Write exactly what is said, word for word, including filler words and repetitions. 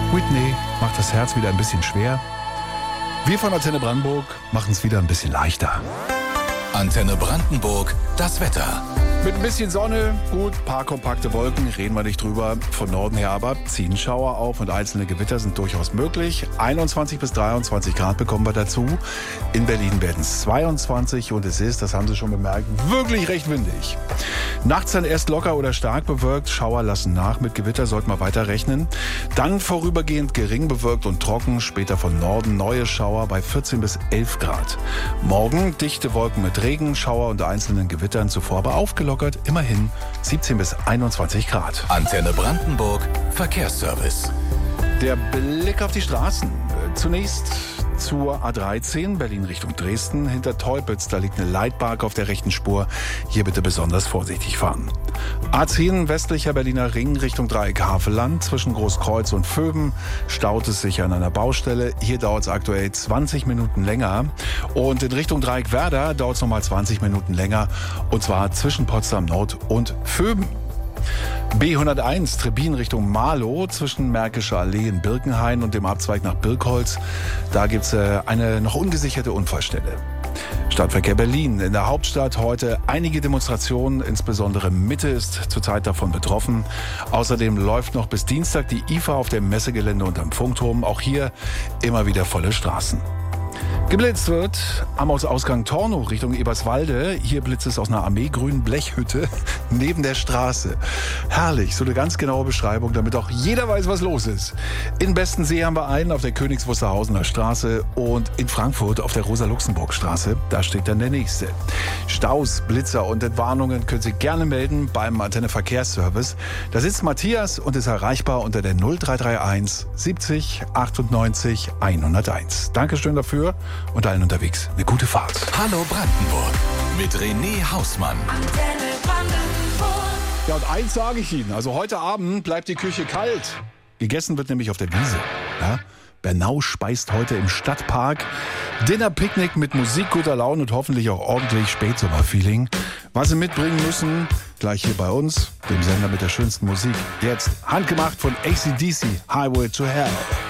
Whitney macht das Herz wieder ein bisschen schwer. Wir von Antenne Brandenburg machen es wieder ein bisschen leichter. Antenne Brandenburg, das Wetter. Mit ein bisschen Sonne, gut, paar kompakte Wolken, reden wir nicht drüber. Von Norden her aber ziehen Schauer auf und einzelne Gewitter sind durchaus möglich. einundzwanzig bis dreiundzwanzig Grad bekommen wir dazu. In Berlin werden es zweiundzwanzig und es ist, das haben Sie schon bemerkt, wirklich recht windig. Nachts dann erst locker oder stark bewölkt, Schauer lassen nach, mit Gewitter sollten wir weiter rechnen. Dann vorübergehend gering bewölkt und trocken, später von Norden neue Schauer bei vierzehn bis elf Grad. Morgen dichte Wolken mit Regen, Schauer und einzelnen Gewittern, zuvor aber aufgelockert. Immerhin siebzehn bis einundzwanzig Grad. Antenne Brandenburg, Verkehrsservice. Der Blick auf die Straßen. Zunächst zur A dreizehn, Berlin Richtung Dresden. Hinter Teupitz, da liegt eine Leitbarke auf der rechten Spur. Hier bitte besonders vorsichtig fahren. A zehn, westlicher Berliner Ring Richtung Dreieck Havelland. Zwischen Großkreuz und Vöben staut es sich an einer Baustelle. Hier dauert es aktuell zwanzig Minuten länger. Und in Richtung Dreieck Werder dauert es nochmal zwanzig Minuten länger. Und zwar zwischen Potsdam Nord und Vöben. B hunderteins, Trebin Richtung Marlow, zwischen Märkischer Allee in Birkenhain und dem Abzweig nach Birkholz. Da gibt's äh, eine noch ungesicherte Unfallstelle. Stadtverkehr Berlin. In der Hauptstadt heute einige Demonstrationen, insbesondere Mitte ist zurzeit davon betroffen. Außerdem läuft noch bis Dienstag die I F A auf dem Messegelände und am Funkturm. Auch hier immer wieder volle Straßen. Geblitzt wird am Ausgang Tornow Richtung Eberswalde. Hier blitzt es aus einer armeegrünen Blechhütte neben der Straße. Herrlich, so eine ganz genaue Beschreibung, damit auch jeder weiß, was los ist. In Bestensee haben wir einen auf der Königs Wusterhausener Straße und in Frankfurt auf der Rosa-Luxemburg-Straße. Da steht dann der nächste. Staus, Blitzer und Entwarnungen können Sie gerne melden beim Antenne Verkehrsservice. Da sitzt Matthias und ist erreichbar unter der null drei drei eins siebzig achtundneunzig hunderteins. Dankeschön dafür. Und allen unterwegs eine gute Fahrt. Hallo Brandenburg mit René Hausmann. Antenne Brandenburg. Ja, und eins sage ich Ihnen. Also heute Abend bleibt die Küche kalt. Gegessen wird nämlich auf der Wiese. Ja? Bernau speist heute im Stadtpark. Dinner-Picknick mit Musik, guter Laune und hoffentlich auch ordentlich Spätsommer-Feeling. Was Sie mitbringen müssen, gleich hier bei uns, dem Sender mit der schönsten Musik. Jetzt handgemacht von A C D C, Highway to Hell.